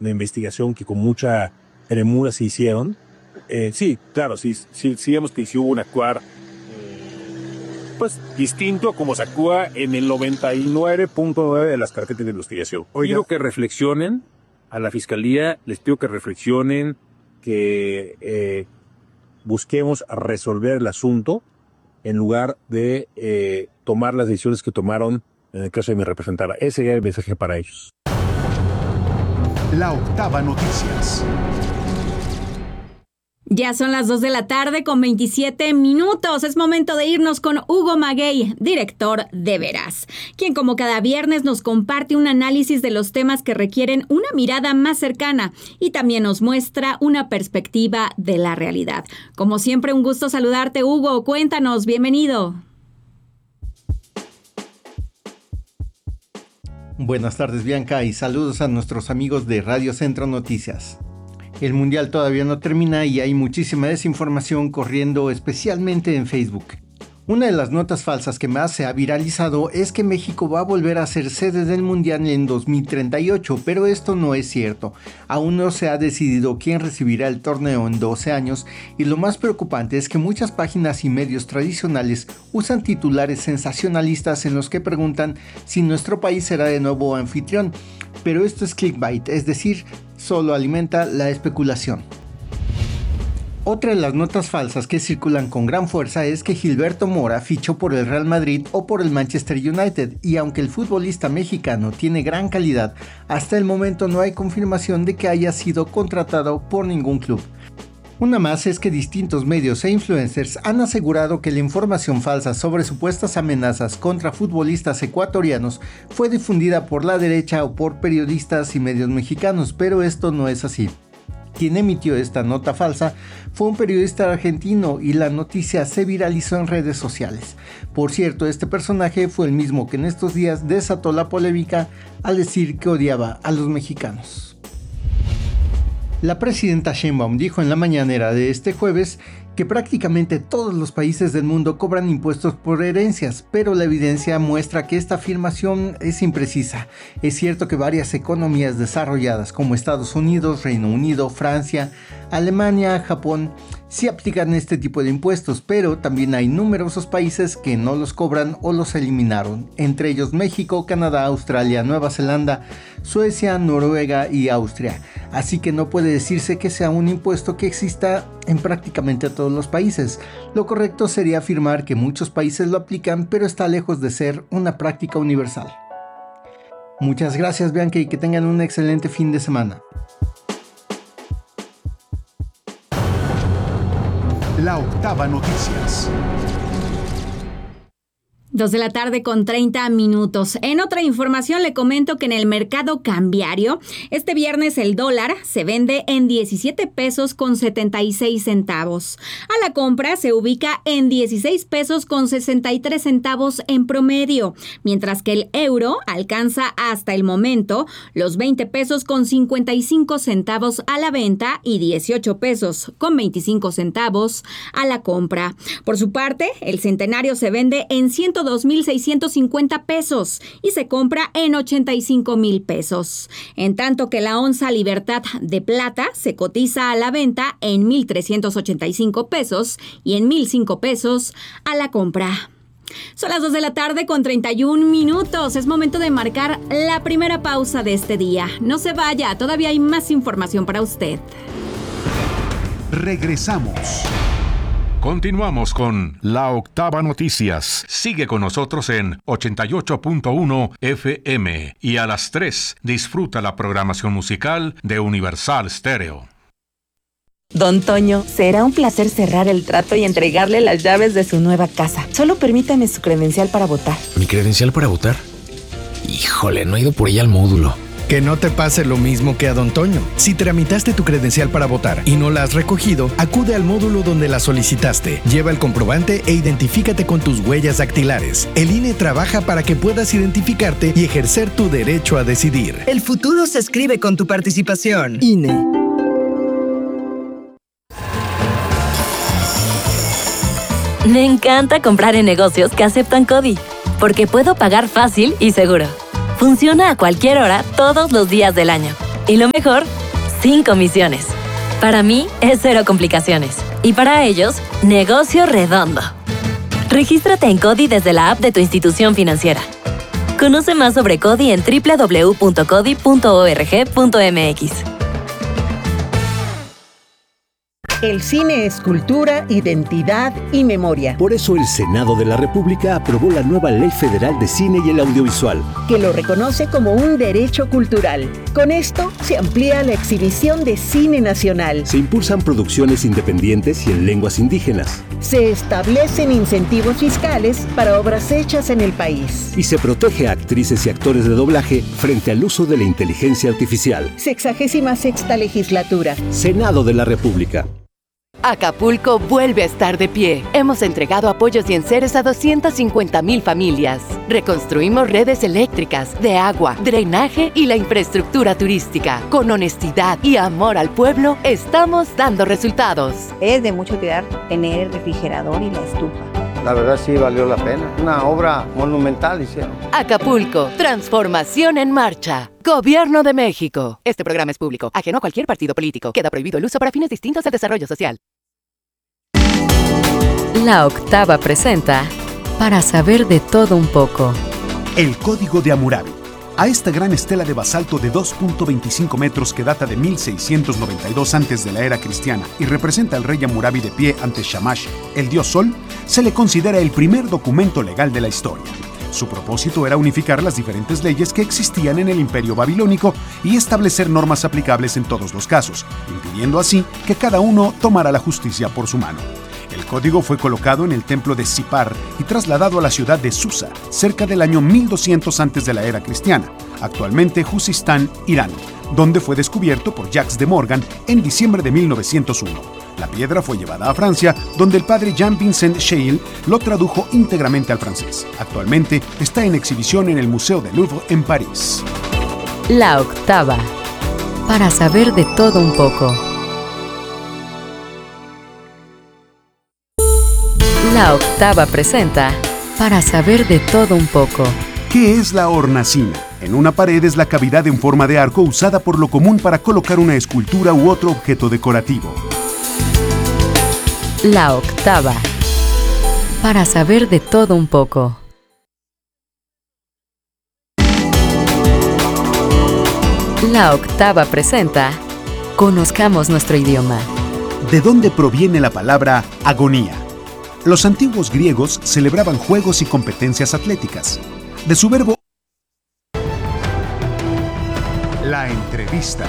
de investigación que con mucha premura se hicieron. Sí, claro, sí vemos que sí hubo un actuar pues distinto a como se actúa en el 99.9 de las carpetas de investigación. Quiero que reflexionen a la Fiscalía, les pido que reflexionen, que busquemos resolver el asunto en lugar de tomar las decisiones que tomaron en el caso de mi representada. Ese era el mensaje para ellos. La Octava Noticias. Ya son las 2 de la tarde con 27 minutos. Es momento de irnos con Hugo Maguey, director de Veraz, quien como cada viernes nos comparte un análisis de los temas que requieren una mirada más cercana y también nos muestra una perspectiva de la realidad. Como siempre, un gusto saludarte, Hugo. Cuéntanos, bienvenido. Buenas tardes, Bianca, y saludos a nuestros amigos de Radio Centro Noticias. El Mundial todavía no termina y hay muchísima desinformación corriendo, especialmente en Facebook. Una de las notas falsas que más se ha viralizado es que México va a volver a ser sede del Mundial en 2038, pero esto no es cierto. Aún no se ha decidido quién recibirá el torneo en 12 años y lo más preocupante es que muchas páginas y medios tradicionales usan titulares sensacionalistas en los que preguntan si nuestro país será de nuevo anfitrión. Pero esto es clickbait, es decir, solo alimenta la especulación. Otra de las notas falsas que circulan con gran fuerza es que Gilberto Mora fichó por el Real Madrid o por el Manchester United, y aunque el futbolista mexicano tiene gran calidad, hasta el momento no hay confirmación de que haya sido contratado por ningún club. Una más es que distintos medios e influencers han asegurado que la información falsa sobre supuestas amenazas contra futbolistas ecuatorianos fue difundida por la derecha o por periodistas y medios mexicanos, pero esto no es así. Quien emitió esta nota falsa fue un periodista argentino y la noticia se viralizó en redes sociales. Por cierto, este personaje fue el mismo que en estos días desató la polémica al decir que odiaba a los mexicanos. La presidenta Sheinbaum dijo en la mañanera de este jueves que prácticamente todos los países del mundo cobran impuestos por herencias, pero la evidencia muestra que esta afirmación es imprecisa. Es cierto que varias economías desarrolladas como Estados Unidos, Reino Unido, Francia, Alemania, Japón, sí aplican este tipo de impuestos, pero también hay numerosos países que no los cobran o los eliminaron, entre ellos México, Canadá, Australia, Nueva Zelanda, Suecia, Noruega y Austria. Así que no puede decirse que sea un impuesto que exista en prácticamente todos los países. Lo correcto sería afirmar que muchos países lo aplican, pero está lejos de ser una práctica universal. Muchas gracias, Bianca, y que tengan un excelente fin de semana. La Octava Noticias. 2 de la tarde con 30 minutos. En otra información le comento que en el mercado cambiario, este viernes el dólar se vende en 17 pesos con 76 centavos. A la compra se ubica en 16 pesos con 63 centavos en promedio, mientras que el euro alcanza hasta el momento los 20 pesos con 55 centavos a la venta y 18 pesos con 25 centavos a la compra. Por su parte, el centenario se vende en 102,650 pesos y se compra en 85,000 pesos. En tanto que la onza Libertad de plata se cotiza a la venta en 1,385 pesos y en 1,005 pesos a la compra. Son las 2 de la tarde con 31 minutos. Es momento de marcar la primera pausa de este día. No se vaya, todavía hay más información para usted. Regresamos. Continuamos con La Octava Noticias. Sigue con nosotros en 88.1 FM y a las 3 disfruta la programación musical de Universal Stereo. Don Toño, será un placer cerrar el trato y entregarle las llaves de su nueva casa. Solo permítame su credencial para votar. ¿Mi credencial para votar? Híjole, no he ido por ella al módulo. Que no te pase lo mismo que a Don Toño. Si tramitaste tu credencial para votar y no la has recogido, acude al módulo donde la solicitaste. Lleva el comprobante e identifícate con tus huellas dactilares. El INE trabaja para que puedas identificarte y ejercer tu derecho a decidir. El futuro se escribe con tu participación. INE. Me encanta comprar en negocios que aceptan CODI, porque puedo pagar fácil y seguro. Funciona a cualquier hora, todos los días del año. Y lo mejor, sin comisiones. Para mí es cero complicaciones. Y para ellos, negocio redondo. Regístrate en CODI desde la app de tu institución financiera. Conoce más sobre CODI en www.codi.org.mx. El cine es cultura, identidad y memoria. Por eso el Senado de la República aprobó la nueva Ley Federal de Cine y el Audiovisual, que lo reconoce como un derecho cultural. Con esto se amplía la exhibición de cine nacional. Se impulsan producciones independientes y en lenguas indígenas. Se establecen incentivos fiscales para obras hechas en el país. Y se protege a actrices y actores de doblaje frente al uso de la inteligencia artificial. 66ª legislatura. Senado de la República. Acapulco vuelve a estar de pie. Hemos entregado apoyos y enseres a 250,000 familias. Reconstruimos redes eléctricas, de agua, drenaje y la infraestructura turística. Con honestidad y amor al pueblo, estamos dando resultados. Es de mucha utilidad tener el refrigerador y la estufa. La verdad sí valió la pena. Una obra monumental hicieron. Acapulco, transformación en marcha. Gobierno de México. Este programa es público, ajeno a cualquier partido político. Queda prohibido el uso para fines distintos al desarrollo social. La Octava presenta Para saber de todo un poco. El Código de Hammurabi. A esta gran estela de basalto de 2.25 metros que data de 1692 antes de la era cristiana y representa al rey Hammurabi de pie ante Shamash, el dios Sol, se le considera el primer documento legal de la historia. Su propósito era unificar las diferentes leyes que existían en el Imperio Babilónico y establecer normas aplicables en todos los casos, impidiendo así que cada uno tomara la justicia por su mano. El código fue colocado en el templo de Sipar y trasladado a la ciudad de Susa, cerca del año 1200 antes de la era cristiana, actualmente Juzistán, Irán, donde fue descubierto por Jacques de Morgan en diciembre de 1901. La piedra fue llevada a Francia, donde el padre Jean-Vincent Scheil lo tradujo íntegramente al francés. Actualmente está en exhibición en el Museo del Louvre en París. La Octava. Para saber de todo un poco. La Octava presenta Para saber de todo un poco. ¿Qué es la hornacina? En una pared es la cavidad en forma de arco usada por lo común para colocar una escultura u otro objeto decorativo. La Octava. Para saber de todo un poco. La Octava presenta Conozcamos nuestro idioma. ¿De dónde proviene la palabra agonía? Los antiguos griegos celebraban juegos y competencias atléticas. De su verbo... La entrevista.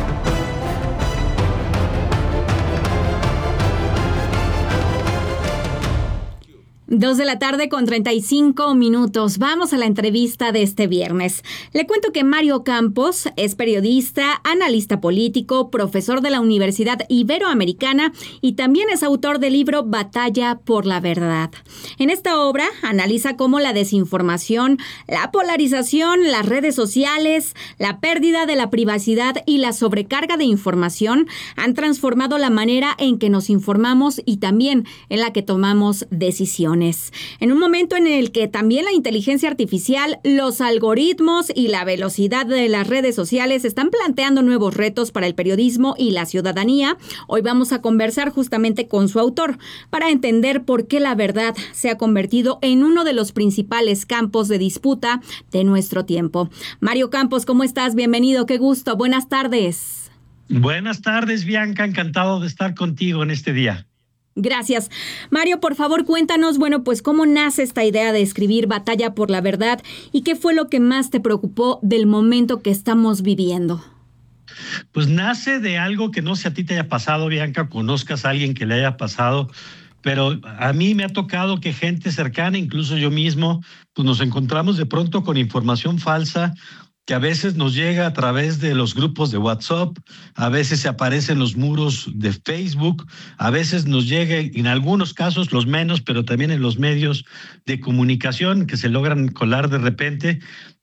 2:35 p.m. Vamos a la entrevista de este viernes. Le cuento que Mario Campos es periodista, analista político, profesor de la Universidad Iberoamericana y también es autor del libro Batalla por la Verdad. En esta obra analiza cómo la desinformación, la polarización, las redes sociales, la pérdida de la privacidad y la sobrecarga de información han transformado la manera en que nos informamos y también en la que tomamos decisiones. En un momento en el que también la inteligencia artificial, los algoritmos y la velocidad de las redes sociales están planteando nuevos retos para el periodismo y la ciudadanía, hoy vamos a conversar justamente con su autor para entender por qué la verdad se ha convertido en uno de los principales campos de disputa de nuestro tiempo. Mario Campos, ¿cómo estás? Bienvenido, qué gusto. Buenas tardes. Buenas tardes, Bianca. Encantado de estar contigo en este día. Gracias. Mario, por favor, cuéntanos, pues cómo nace esta idea de escribir Batalla por la Verdad y qué fue lo que más te preocupó del momento que estamos viviendo. Pues nace de algo que no sé a ti te haya pasado, Bianca, conozcas a alguien que le haya pasado, pero a mí me ha tocado que gente cercana, incluso yo mismo, pues nos encontramos de pronto con información falsa que a veces nos llega a través de los grupos de WhatsApp, a veces se aparece en los muros de Facebook, a veces nos llega, en algunos casos, los menos, pero también en los medios de comunicación que se logran colar de repente.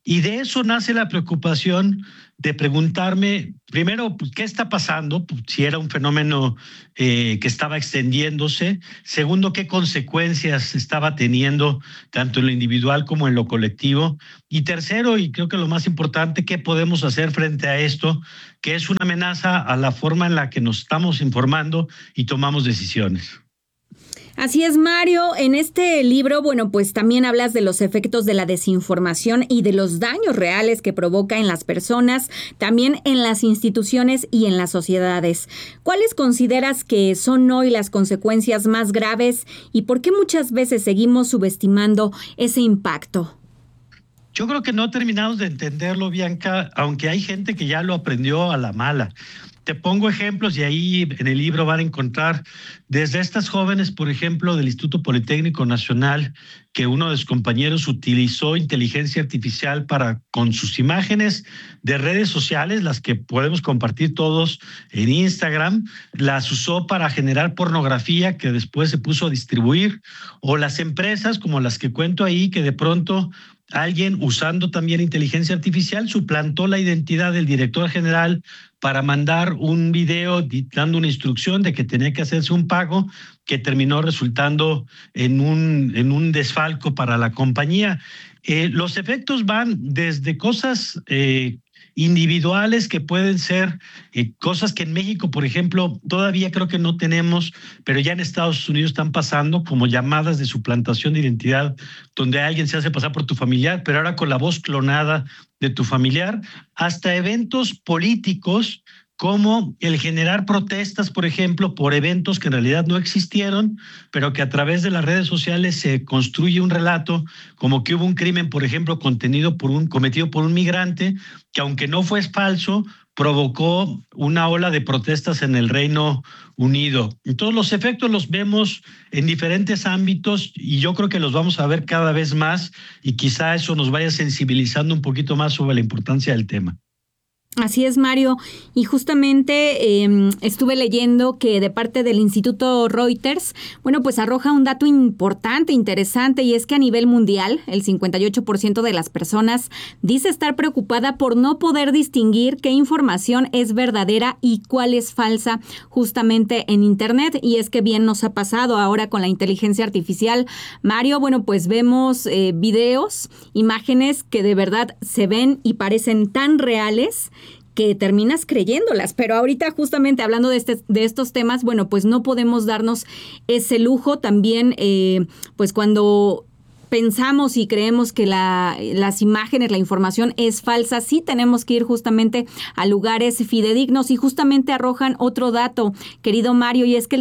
Y de eso nace la preocupación de preguntarme, primero, pues, ¿qué está pasando? Pues, si era un fenómeno que estaba extendiéndose. Segundo, ¿qué consecuencias estaba teniendo tanto en lo individual como en lo colectivo? Y tercero, y creo que lo más importante, ¿qué podemos hacer frente a esto? Que es una amenaza a la forma en la que nos estamos informando y tomamos decisiones. Así es, Mario. En este libro, bueno, pues también hablas de los efectos de la desinformación y de los daños reales que provoca en las personas, también en las instituciones y en las sociedades. ¿Cuáles consideras que son hoy las consecuencias más graves y por qué muchas veces seguimos subestimando ese impacto? Yo creo que no terminamos de entenderlo, Bianca, aunque hay gente que ya lo aprendió a la mala. Te pongo ejemplos y ahí en el libro van a encontrar desde estas jóvenes, por ejemplo, del Instituto Politécnico Nacional, que uno de sus compañeros utilizó inteligencia artificial para, con sus imágenes de redes sociales, las que podemos compartir todos en Instagram, las usó para generar pornografía que después se puso a distribuir, o las empresas como las que cuento ahí, que de pronto alguien usando también inteligencia artificial suplantó la identidad del director general para mandar un video dando una instrucción de que tenía que hacerse un pago que terminó resultando en un desfalco para la compañía. Los efectos van desde cosas individuales que pueden ser cosas que en México, por ejemplo, todavía creo que no tenemos, pero ya en Estados Unidos están pasando como llamadas de suplantación de identidad, donde alguien se hace pasar por tu familiar, pero ahora con la voz clonada de tu familiar, hasta eventos políticos como el generar protestas, por ejemplo, por eventos que en realidad no existieron, pero que a través de las redes sociales se construye un relato, como que hubo un crimen, por ejemplo, cometido por un migrante, que aunque no fue falso, provocó una ola de protestas en el Reino Unido. Entonces los efectos los vemos en diferentes ámbitos y yo creo que los vamos a ver cada vez más y quizá eso nos vaya sensibilizando un poquito más sobre la importancia del tema. Así es, Mario. Y justamente estuve leyendo que de parte del Instituto Reuters, bueno, pues arroja un dato importante, interesante, y es que a nivel mundial, el 58% de las personas dice estar preocupada por no poder distinguir qué información es verdadera y cuál es falsa justamente en Internet. Y es que bien nos ha pasado ahora con la inteligencia artificial. Mario, bueno, pues vemos videos, imágenes que de verdad se ven y parecen tan reales que terminas creyéndolas, pero ahorita justamente hablando de estos temas, bueno, pues no podemos darnos ese lujo también, pues cuando pensamos y creemos que las imágenes, la información es falsa, sí tenemos que ir justamente a lugares fidedignos y justamente arrojan otro dato, querido Mario, y es que el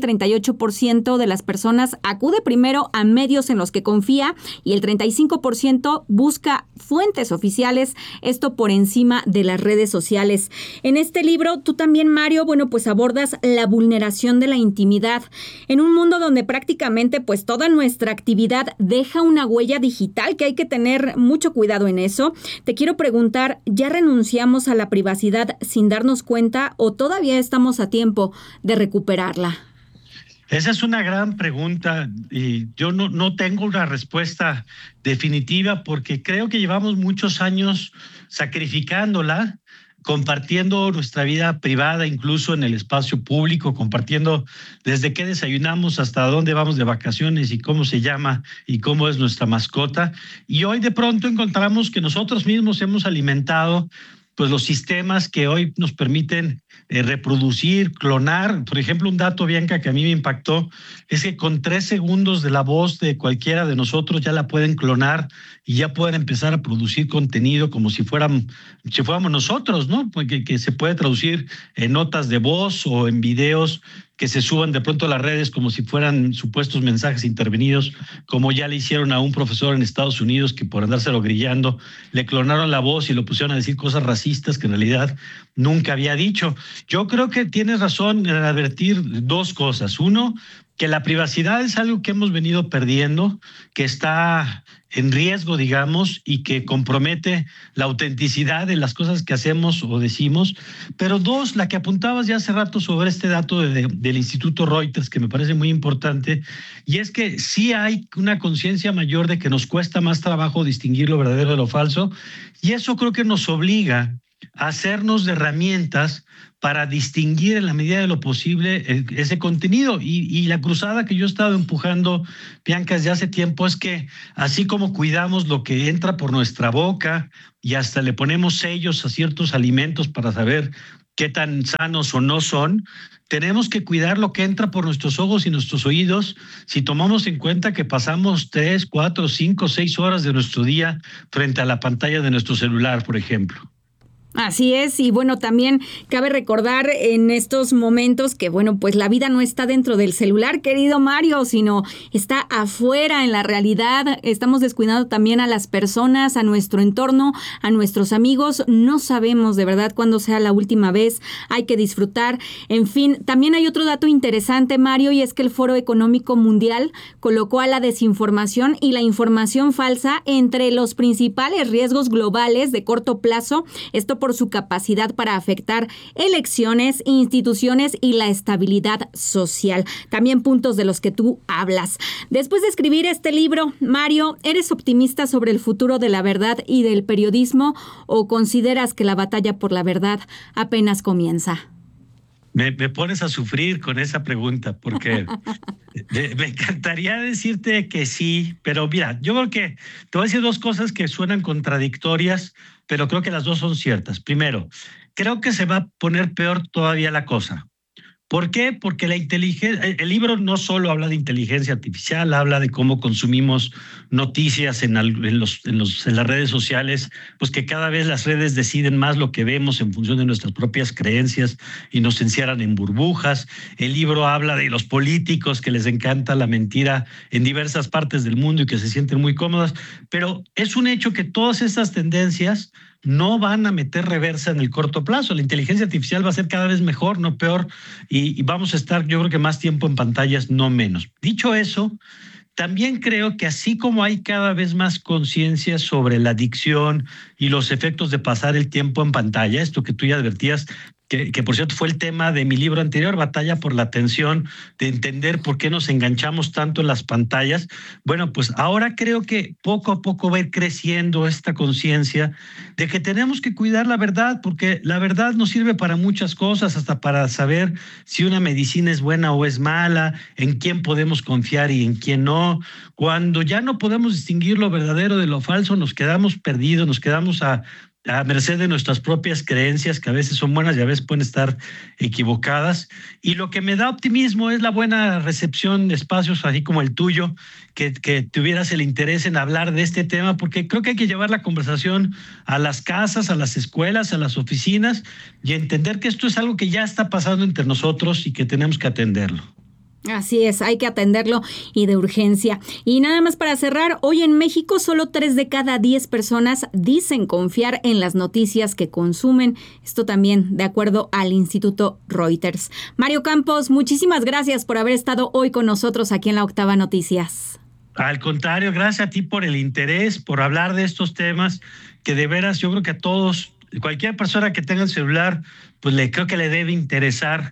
38% de las personas acude primero a medios en los que confía y el 35% busca fuentes oficiales, esto por encima de las redes sociales. En este libro, tú también, Mario, bueno, pues abordas la vulneración de la intimidad en un mundo donde prácticamente pues toda nuestra actividad deja una huella digital, que hay que tener mucho cuidado en eso. Te quiero preguntar, ¿ya renunciamos a la privacidad sin darnos cuenta o todavía estamos a tiempo de recuperarla? Esa es una gran pregunta y yo no tengo una respuesta definitiva porque creo que llevamos muchos años sacrificándola, compartiendo nuestra vida privada, incluso en el espacio público, compartiendo desde qué desayunamos hasta dónde vamos de vacaciones y cómo se llama y cómo es nuestra mascota. Y hoy de pronto encontramos que nosotros mismos hemos alimentado pues los sistemas que hoy nos permiten reproducir, clonar. Por ejemplo, un dato, Bianca, que a mí me impactó, es que con 3 segundos de la voz de cualquiera de nosotros ya la pueden clonar y ya pueden empezar a producir contenido como si fuéramos nosotros, ¿no? Porque que se puede traducir en notas de voz o en videos que se suban de pronto a las redes como si fueran supuestos mensajes intervenidos, como ya le hicieron a un profesor en Estados Unidos que por andárselo grillando le clonaron la voz y lo pusieron a decir cosas racistas que en realidad nunca había dicho. Yo creo que tienes razón en advertir 2 cosas. Uno, que la privacidad es algo que hemos venido perdiendo, que está en riesgo, digamos, y que compromete la autenticidad de las cosas que hacemos o decimos. Pero dos, la que apuntabas ya hace rato sobre este dato del Instituto Reuters, que me parece muy importante, y es que sí hay una conciencia mayor de que nos cuesta más trabajo distinguir lo verdadero de lo falso, y eso creo que nos obliga a hacernos de herramientas para distinguir en la medida de lo posible ese contenido. Y la cruzada que yo he estado empujando, Bianca, desde hace tiempo, es que así como cuidamos lo que entra por nuestra boca y hasta le ponemos sellos a ciertos alimentos para saber qué tan sanos o no son, tenemos que cuidar lo que entra por nuestros ojos y nuestros oídos si tomamos en cuenta que pasamos 3, 4, 5, 6 horas de nuestro día frente a la pantalla de nuestro celular, por ejemplo. Así es, y bueno, también cabe recordar en estos momentos que, bueno, pues la vida no está dentro del celular, querido Mario, sino está afuera en la realidad. Estamos descuidando también a las personas, a nuestro entorno, a nuestros amigos. No sabemos de verdad cuándo sea la última vez, hay que disfrutar. En fin, también hay otro dato interesante, Mario, y es que el Foro Económico Mundial colocó a la desinformación y la información falsa entre los principales riesgos globales de corto plazo. Esto por su capacidad para afectar elecciones, instituciones y la estabilidad social. También puntos de los que tú hablas. Después de escribir este libro, Mario, ¿eres optimista sobre el futuro de la verdad y del periodismo o consideras que la batalla por la verdad apenas comienza? Me pones a sufrir con esa pregunta porque me encantaría decirte que sí, pero mira, yo creo que te voy a decir dos cosas que suenan contradictorias, pero creo que las dos son ciertas. Primero, creo que se va a poner peor todavía la cosa. ¿Por qué? Porque el libro no solo habla de inteligencia artificial, habla de cómo consumimos noticias en las redes sociales, pues que cada vez las redes deciden más lo que vemos en función de nuestras propias creencias y nos encierran en burbujas. El libro habla de los políticos que les encanta la mentira en diversas partes del mundo y que se sienten muy cómodas, pero es un hecho que todas estas tendencias no van a meter reversa en el corto plazo. La inteligencia artificial va a ser cada vez mejor, no peor, y vamos a estar, yo creo que más tiempo en pantallas, no menos. Dicho eso, también creo que así como hay cada vez más conciencia sobre la adicción y los efectos de pasar el tiempo en pantalla, esto que tú ya advertías, que por cierto fue el tema de mi libro anterior, Batalla por la Atención, de entender por qué nos enganchamos tanto en las pantallas. Bueno, pues ahora creo que poco a poco va a ir creciendo esta conciencia de que tenemos que cuidar la verdad, porque la verdad nos sirve para muchas cosas, hasta para saber si una medicina es buena o es mala, en quién podemos confiar y en quién no. Cuando ya no podemos distinguir lo verdadero de lo falso, nos quedamos perdidos, nos quedamos a merced de nuestras propias creencias, que a veces son buenas y a veces pueden estar equivocadas. Y lo que me da optimismo es la buena recepción de espacios así como el tuyo, que tuvieras el interés en hablar de este tema, porque creo que hay que llevar la conversación a las casas, a las escuelas, a las oficinas y entender que esto es algo que ya está pasando entre nosotros y que tenemos que atenderlo. Así es, hay que atenderlo y de urgencia. Y nada más para cerrar, hoy en México solo 3 de cada 10 personas dicen confiar en las noticias que consumen. Esto también de acuerdo al Instituto Reuters. Mario Campos, muchísimas gracias por haber estado hoy con nosotros aquí en La Octava Noticias. Al contrario, gracias a ti por el interés, por hablar de estos temas que de veras yo creo que a todos, cualquier persona que tenga el celular, pues creo que le debe interesar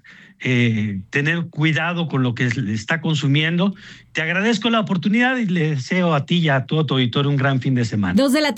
tener cuidado con lo que está consumiendo. Te agradezco la oportunidad y le deseo a ti y a todo tu auditorio un gran fin de semana.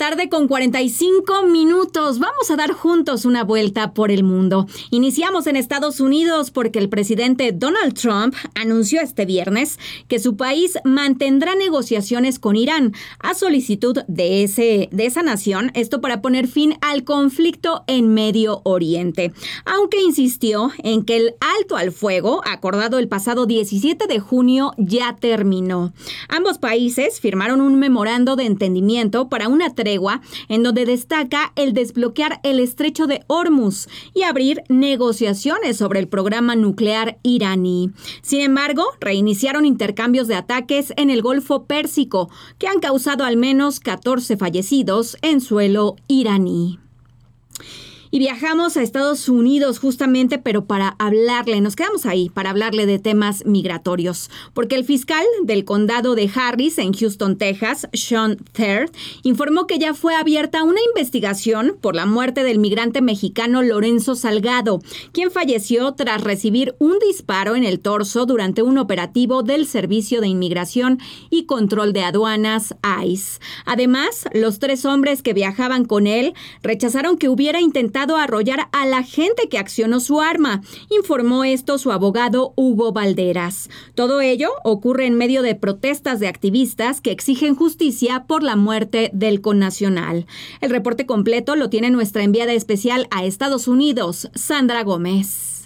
2:45 p.m. Vamos a dar juntos una vuelta por el mundo. Iniciamos en Estados Unidos porque el presidente Donald Trump anunció este viernes que su país mantendrá negociaciones con Irán a solicitud de esa nación, esto para poner fin al conflicto en Medio Oriente, aunque insistió en que el alto al fuego acordado el pasado 17 de junio ya terminó. Ambos países firmaron un memorando de entendimiento para una tregua en donde destaca el desbloquear el estrecho de Hormuz y abrir negociaciones sobre el programa nuclear iraní. Sin embargo, reiniciaron intercambios de ataques en el Golfo Pérsico que han causado al menos 14 fallecidos en suelo iraní. Y viajamos a Estados Unidos justamente, pero para hablarle, nos quedamos ahí, para hablarle de temas migratorios. Porque el fiscal del condado de Harris, en Houston, Texas, Sean Third, informó que ya fue abierta una investigación por la muerte del migrante mexicano Lorenzo Salgado, quien falleció tras recibir un disparo en el torso durante un operativo del Servicio de Inmigración y Control de Aduanas, ICE. Además, los 3 hombres que viajaban con él rechazaron que hubiera intentado arrollar a la gente que accionó su arma, informó esto su abogado Hugo Valderas. Todo ello ocurre en medio de protestas de activistas que exigen justicia por la muerte del connacional. El reporte completo lo tiene nuestra enviada especial a Estados Unidos, Sandra Gómez.